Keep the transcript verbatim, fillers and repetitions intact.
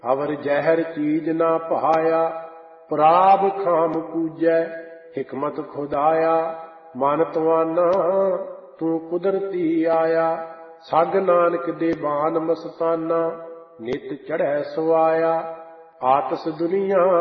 ਅਵਰ ਜ਼ਹਿਰ ਚੀਜ਼ ਨਾ ਭਾਇਆ, ਪ੍ਰਾਬ ਖਾਮ ਪੂਜੈ। ਹਿਕਮਤ ਖੁਦਾਇਆ ਮਨ ਤਵਾਨਾ, ਤੂੰ ਕੁਦਰਤੀ ਆਇਆ। ਸਗ ਨਾਨਕ ਦੇ ਬਾਨ ਮਸਤਾਨਾ, ਨਿਤ ਚੜ੍ਹੈ ਸੁਆਇਆ। ਆਤਸ ਦੁਨੀਆ